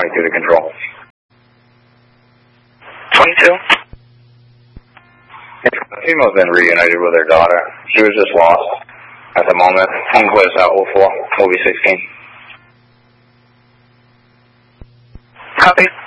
22 to control. 22. The female's been reunited with her daughter. She was just lost at the moment. Was 04, movie 16. Copy.